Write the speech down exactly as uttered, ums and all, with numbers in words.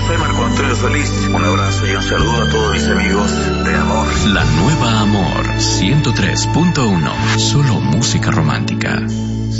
soy Marco Antonio Solís. Un abrazo y un saludo a todos mis amigos de Amor. La nueva Amor ciento tres punto uno. Solo música romántica.